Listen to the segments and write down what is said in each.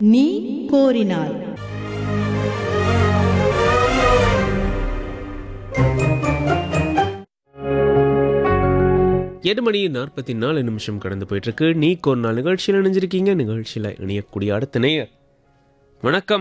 நீ கோரினாய். எட்டு மணி 44 கடந்து போயிட்டு இருக்கு. நீ ஒரு நாள் நிகழ்ச்சியில் இணைஞ்சிருக்கீங்க. நிகழ்ச்சியில் இணையக்கூடிய அடுத்த நேயர். வணக்கம்.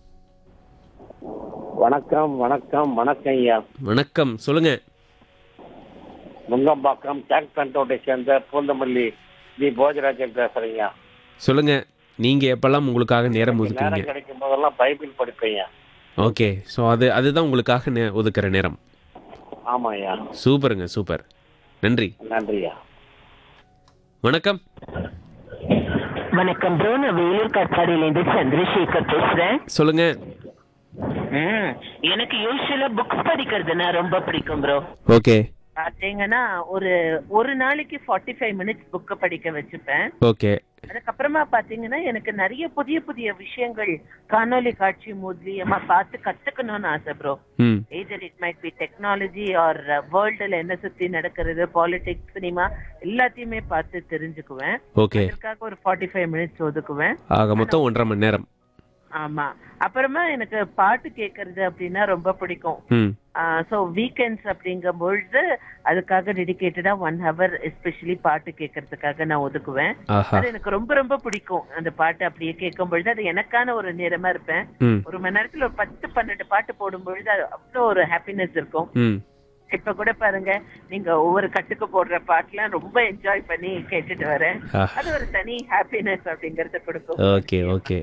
வணக்கம் வணக்கம் வணக்கம் ஐயா. வணக்கம், சொல்லுங்க. நுங்கம்பாக்கம் டேங்க் கண்ட்ரோட்டை சேர்ந்த பூந்தமல்லி வி போஜராஜன் பேசுறீங்க. சொல்லுங்க, நீங்க எப்பெல்லாம் உங்களுக்காக நேரம் ஒதுக்குவீங்க? நேரம் கிடைக்கும் போதெல்லாம் பைபிள் படிப்பீங்க. ஓகே, ஸோ அதுதான் உங்களுக்காக ஒதுக்குற நேரம். ஆமா ஐயா. சூப்பருங்க, சூப்பர், நன்றி. நன்றியா. வணக்கம். வணக்கம் ப்ரோ, நான் வேலூர் காட்பாடியிலேருந்து சந்திரசேகர் பேசுறேன். சொல்லுங்க. எனக்கு யூஸ்வலா புக்ஸ் படிக்கிறதுனா ரொம்ப பிடிக்கும் ப்ரோ. ஓகே. பாத்தீங்கன்னா ஒரு நாளைக்கு 45 மினிட்ஸ் புக்கை படிக்க வச்சுப்பேன். ஓகே. அதுக்கப்புறமா பாத்தீங்கன்னா எனக்கு நிறைய புதிய புதிய விஷயங்கள் காணொலி காட்சி மூலியமா பார்த்து கத்துக்கணும்னு ஆசை bro. Either it might be technology R வேர்ல்டுல என்ன சுத்தி நடக்கிறது, பாலிடிக்ஸ், சினிமா எல்லாத்தையுமே பார்த்து தெரிஞ்சுக்குவேன். ஓகே. அதுக்காக ஒரு 45 மினிட்ஸ் ஒதுக்குவேன். ஆக மொத்தம் 1.5 மணி நேரம். ஆமா. அப்புறமா எனக்கு பாட்டு கேட்கறது அப்படின்னா ரொம்ப பிடிக்கும். சோ வீக்கெண்ட்ஸ் அப்படிங்கும் பொழுது அதுக்காக டெடிகேட்டடா 1 hour எஸ்பெஷலி பாட்டு கேட்கறதுக்காக நான் ஒதுக்குவேன். அது எனக்கு ரொம்ப ரொம்ப பிடிக்கும். அந்த பாட்டு அப்படியே கேட்கும் பொழுது அது எனக்கான ஒரு நேரமா இருப்பேன். ஒரு மணி நேரத்துல ஒரு 10-12 பாட்டு போடும் பொழுது அவ்வளோ ஒரு ஹாப்பினஸ் இருக்கும். இப்ப கூட பாருங்க, நீங்க ஒவ்வொரு கட்டுக்கு போடுற பாட்டுலாம் ரொம்ப என்ஜாய் பண்ணி கேட்டுட்டு வரேன். அது ஒரு தனி ஹாப்பினஸ் அப்படிங்கறத கொடுக்கும். Okay okay.